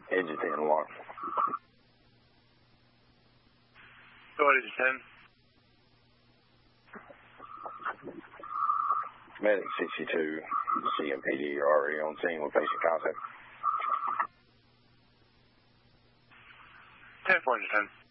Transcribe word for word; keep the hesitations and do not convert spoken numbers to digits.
Engine ten one. Go ahead, Engine ten. Medic sixty-two, C M P D, you're already on scene with patient contact. ten four, Engine ten.